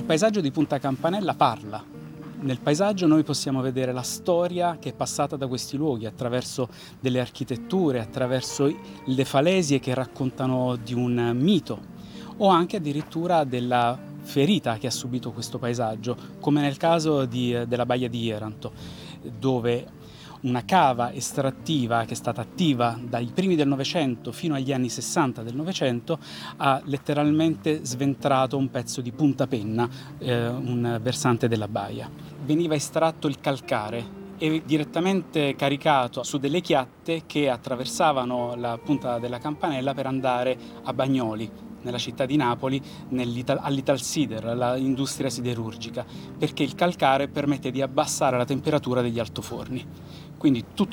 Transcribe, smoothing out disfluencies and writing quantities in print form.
paesaggio di Punta Campanella parla. Nel paesaggio noi possiamo vedere la storia che è passata da questi luoghi attraverso delle architetture, attraverso le falesie che raccontano di un mito o anche addirittura della ferita che ha subito questo paesaggio, come nel caso della baia di Jeranto, dove una cava estrattiva che è stata attiva dai primi del Novecento fino agli anni 60 del Novecento ha letteralmente sventrato un pezzo di Punta Penna, un versante della baia. Veniva estratto il calcare e direttamente caricato su delle chiatte che attraversavano la punta della Campanella per andare a Bagnoli, nella città di Napoli, all'Italsider, all'industria siderurgica, perché il calcare permette di abbassare la temperatura degli altoforni. Quindi tutto